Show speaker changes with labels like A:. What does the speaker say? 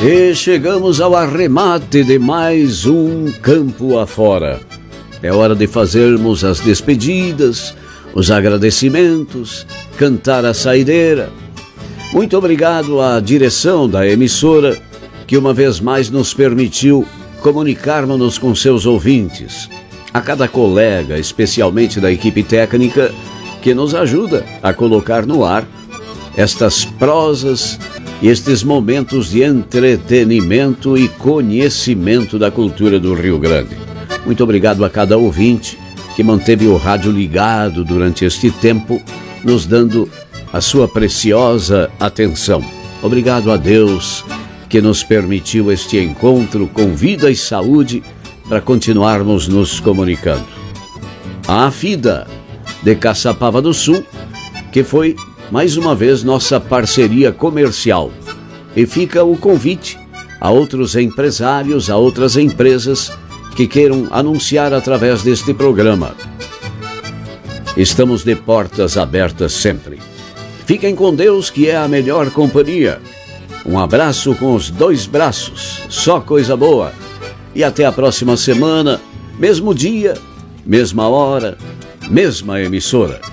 A: E chegamos ao arremate de mais um Campo Afora. É hora de fazermos as despedidas, os agradecimentos, cantar a saideira. Muito obrigado à direção da emissora, que uma vez mais nos permitiu comunicarmos-nos com seus ouvintes. A cada colega, especialmente da equipe técnica, que nos ajuda a colocar no ar estas prosas e estes momentos de entretenimento e conhecimento da cultura do Rio Grande. Muito obrigado a cada ouvinte que manteve o rádio ligado durante este tempo, nos dando a sua preciosa atenção. Obrigado a Deus que nos permitiu este encontro com vida e saúde para continuarmos nos comunicando. A FIDA de Caçapava do Sul, que foi mais uma vez nossa parceria comercial. E fica o convite a outros empresários, a outras empresas que queiram anunciar através deste programa. Estamos de portas abertas sempre. Fiquem com Deus, que é a melhor companhia. Um abraço com os dois braços, só coisa boa. E até a próxima semana, mesmo dia, mesma hora, mesma emissora.